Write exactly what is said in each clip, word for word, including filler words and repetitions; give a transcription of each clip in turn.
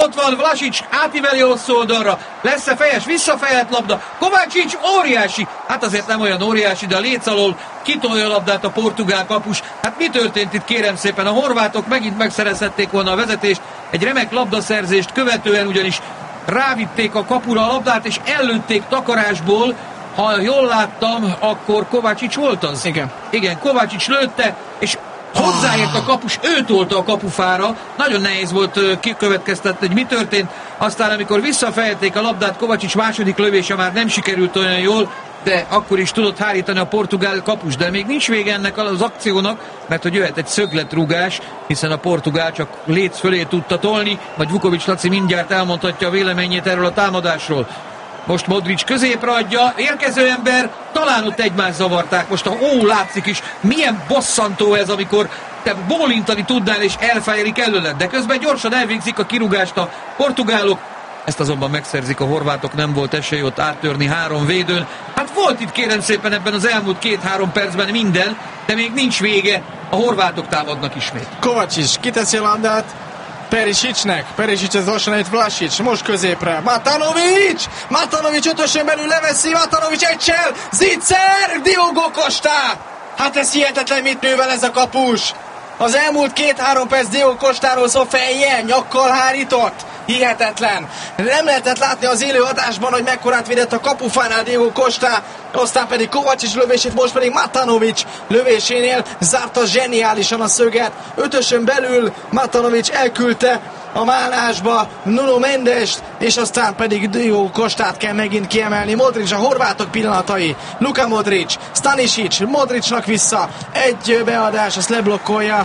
Ott van Vlasic, átíveli hosszú oldalra, lesz-e fejes, visszafejelt labda, Kovácsics óriási, hát azért nem olyan óriási, de a léc alól kitolja a labdát a portugál kapus. Hát mi történt itt, kérem szépen? A horvátok megint megszerezhették volna a vezetést, egy remek labdaszerzést követően ugyanis rávitték a kapura a labdát, és ellőtték takarásból. Ha jól láttam, akkor Kovácsics volt az? Igen. Igen, Kovácsics lőtte, és hozzáért a kapus, ő tolta a kapufára. Nagyon nehéz volt kikövetkeztetni, hogy mi történt. Aztán, amikor visszafejelték a labdát, Kovácsics második lövése már nem sikerült olyan jól, de akkor is tudott hárítani a portugál kapus. De még nincs vége ennek az akciónak, mert hogy jöhet egy szögletrúgás, hiszen a portugál csak léc fölé tudta tolni, vagy Vukovics Laci mindjárt elmondhatja a véleményét erről a támadásról. Most Modric középre adja, érkező ember, talán ott egymást zavarták. Most a ó, látszik is, milyen bosszantó ez, amikor te bólintani tudnál és elfejelik előled, de közben gyorsan elvégzik a kirúgást a portugálok. Ezt azonban megszerzik a horvátok, nem volt esély ott áttörni három védőn. Hát volt itt kérem szépen ebben az elmúlt két-három percben minden, de még nincs vége, a horvátok támadnak ismét. Kovácsics kiteszi a labdát Perisicnek, Perisic ez lassan egy Vlasic, most középre, Matanovic, Matanovic ötösön belül leveszi, Matanovic egysel, Zicser, Diogo Costa, hát ez hihetetlen, mit művel ez a kapus. Az elmúlt két-három perc Diogo Costáról szó, fejjel, nyakkal hárított. Hihetetlen. Nem lehetett látni az élő adásban, hogy mekkorát védett a kapufánál Diogo Costa, aztán pedig Kovácsics lövését, most pedig Matanovic lövésénél zárta zseniálisan a szöget. Ötösön belül Matanovic elküldte a málásba Nuno Mendest, és aztán pedig Diogo Costát kell megint kiemelni. Modric, a horvátok pillanatai. Luka Modric, Stanisic, Modricnak vissza. Egy beadás, azt leblokkolja.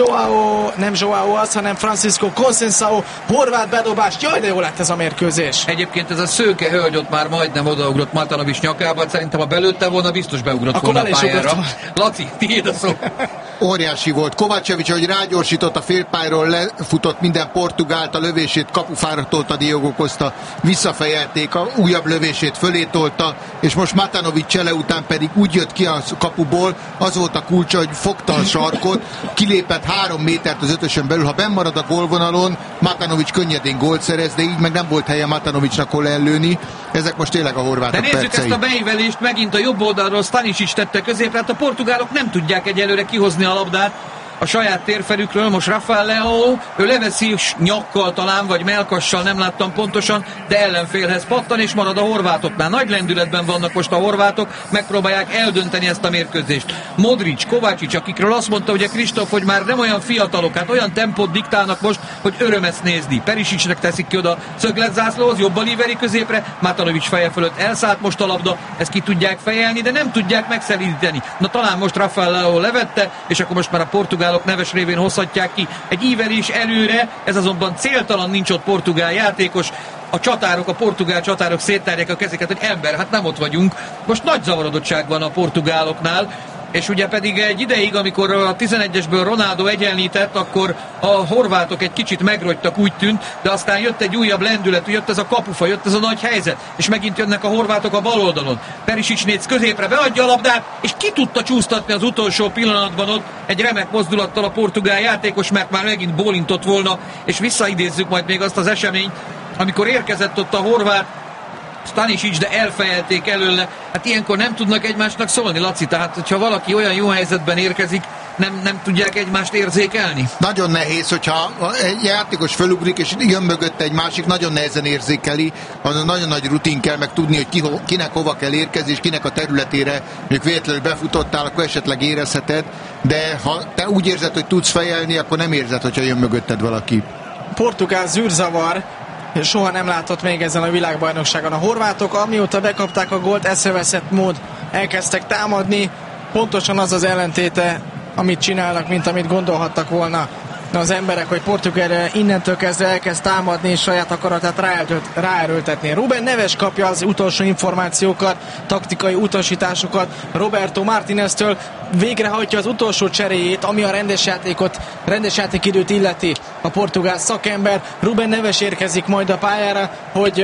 Joao, nem Joao az, hanem Francisco Conceição, horvát bedobást. Jaj, de jó lett ez a mérkőzés. Egyébként ez a szőke hölgy ott már majdnem odaugrott Matanovic nyakába. Szerintem ha belőtte volna, biztos beugrott akkor volna a pályára. Laci, tiéd a szó. Óriási volt. Kovácsevics, hogy rágyorsított a félpályáról, lefutott minden portugált, a lövését kapufára tolta Diogo Costa, visszafejelték, a újabb lövését fölé tolta, és most Matanovic csele után pedig úgy jött ki a kapuból, az volt a kulcsa, hogy fogta a sarkot, kilépett három métert az ötösön belül, ha benn marad a gólvonalon, Matanovic könnyedén gólt szerez, de így meg nem volt helye Matanovicnak hol ellőni. Ezek most tényleg a horvátok percei. De nézzük percei. ezt a beívelést, megint a jobb oldalról Stanisic tette középre, hát a portugálok nem tudják egyelőre kihozni a labdát a saját térfelükről. Most Rafael Leao, ő leveszi nyakkal talán, vagy melkassal, nem láttam pontosan, de ellenfélhez pattan, és marad a horvátoknál. Nagy lendületben vannak most a horvátok, megpróbálják eldönteni ezt a mérkőzést. Modric, Kovácsics, akikről azt mondta ugye Kristóf, hogy már nem olyan fiatalok, hát olyan tempót diktálnak most, hogy öröm ezt nézni. Perisicnek teszik ki oda szögletzászlóhoz, jobban íveri középre, Matanovic feje fölött elszállt most a labda, ezt ki tudják fejelni, de nem tudják megszelídíteni. Na talán most Rafael Leao levette, és akkor most már a portugál neves révén hozhatják ki egy ívelés előre, ez azonban céltalan, nincs ott portugál játékos, a csatárok, a portugál csatárok széttárják a kezeket, hogy ember, hát nem ott vagyunk. Most nagy zavarodottság van a portugáloknál, és ugye pedig egy ideig, amikor a tizenegyesből Ronaldo egyenlített, akkor a horvátok egy kicsit megrogytak, úgy tűnt, de aztán jött egy újabb lendület, jött ez a kapufa, jött ez a nagy helyzet, és megint jönnek a horvátok a bal oldalon. Perisic néz középre, beadja a labdát, és ki tudta csúsztatni az utolsó pillanatban ott egy remek mozdulattal a portugál játékos, mert már megint bólintott volna, és visszaidézzük majd még azt az eseményt, amikor érkezett ott a horvát Stanisic, de elfejelték előle. Hát ilyenkor nem tudnak egymásnak szólni, Laci, tehát hogyha valaki olyan jó helyzetben érkezik, nem, nem tudják egymást érzékelni? Nagyon nehéz, hogyha egy játékos fölugrik, és jön mögötte egy másik, nagyon nehezen érzékeli, azon nagyon nagy rutin kell meg tudni, hogy ki, kinek hova kell érkezni, és kinek a területére, még véletlenül befutottál, akkor esetleg érezheted, de ha te úgy érzed, hogy tudsz fejelni, akkor nem érzed, hogyha jön mögötted valaki. Portugál zűrzavar, soha nem látott még ezen a világbajnokságon a horvátok, amióta bekapták a gólt, eszeveszett mód elkezdtek támadni, pontosan az az ellentéte, amit csinálnak, mint amit gondolhattak volna az emberek, hogy Portugál innentől kezdve elkezd támadni és saját akaratát ráerőltetni. Ruben Neves kapja az utolsó információkat, taktikai utasításokat Roberto Martineztől, végrehajtja az utolsó cseréjét, ami a rendes játékot, rendes játékidőt illeti. A portugál szakember Ruben Neves érkezik majd a pályára, hogy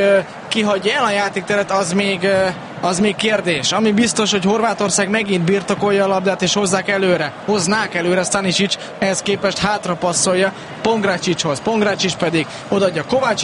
kihagyja el a játékteret, az még, az még kérdés. Ami biztos, hogy Horvátország megint birtokolja a labdát, és hozzák előre. Hoznák előre, Stanisic ehhez képest hátra passzolja Pongracicshoz. Pongracic pedig odaadja Kovács